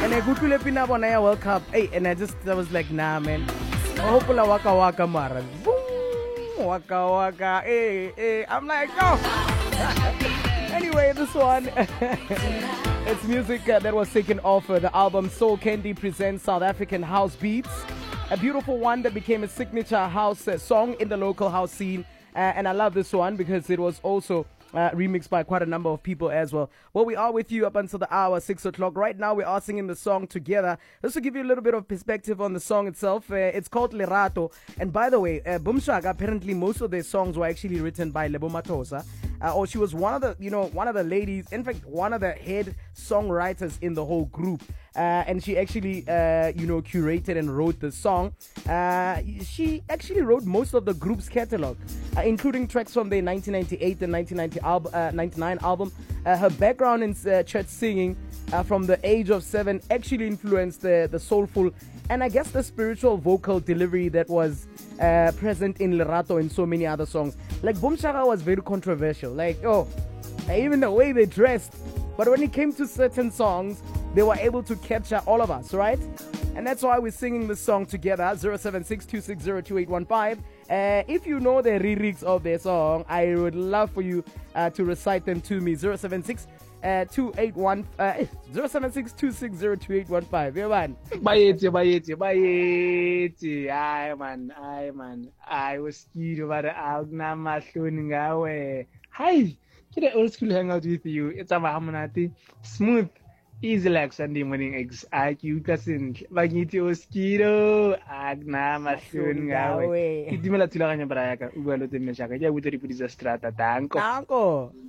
And I go to Lepina Bonaya World Cup. Hey, and I was like, nah, man. Hopefully, waka waka mara. Boom, waka waka. Hey. I'm like, no. Anyway, this one, it's music that was taken off the album Soul Candy Presents South African House Beats. A beautiful one that became a signature house song in the local house scene. And I love this one because it was also remixed by quite a number of people as well. Well, we are with you up until the hour 6 o'clock. Right now, we are singing the song together. Just to give you a little bit of perspective on the song itself, it's called Lerato. And by the way, Boom Shaka, apparently most of their songs were actually written by Lebo Matosa. Or she was one of the ladies, in fact, one of the head songwriters in the whole group. And she actually, curated and wrote the song. She actually wrote most of the group's catalog, including tracks from their 1998 and 1999 album. Her background in church singing from the age of 7 actually influenced the soulful and I guess the spiritual vocal delivery that was present in Lerato and so many other songs. Like Boom Shaka was very controversial. Like, even the way they dressed. But when it came to certain songs, they were able to capture all of us, right? And that's why we're singing this song together, 076-260-2815. If you know the lyrics of their song, I would love for you to recite them to me, 076-260-2815. Yeah, man. Bayeti. Aye, man. I was scared about the Agna Mashungawe. Hi. Can I old school hang out with you? It's a Mahamanati. Smooth. Easy like Sunday morning eggs. IQ cousin. Bagiti Oskiro. Agna Mashungawe. Itimela Tulanga Baraka. Ugo Meshaka. Yeah, we repeat the strata. Tanko.